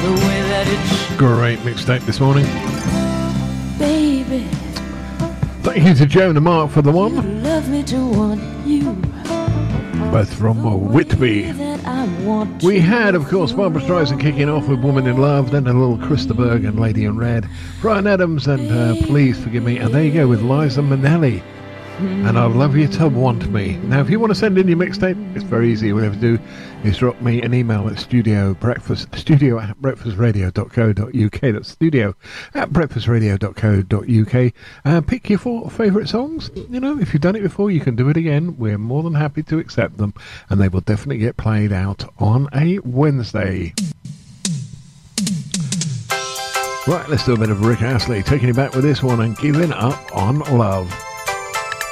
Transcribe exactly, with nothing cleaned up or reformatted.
the way that it's Great mixtape this morning. baby. Thank you to Joan and Mark for the one. Love me to want you. Both from Whitby. That I want We had, of course, Barbara Streisand kicking off with Woman in Love, then a little Krista Berg and Lady in Red, Bryan Adams and uh, Please Forgive Me, and there you go with Liza Minnelli. And I'd love you to want me. Now, if you want to send in your mixtape, it's very easy. All you have to do is drop me an email at studio breakfast studio at breakfast radio dot co dot uk. That's studio at breakfast radio dot co dot uk. Uh, pick your four favourite songs. You know, if you've done it before, you can do it again. We're more than happy to accept them, and they will definitely get played out on a Wednesday. Right, let's do a bit of Rick Astley, taking you back with this one and giving up on love.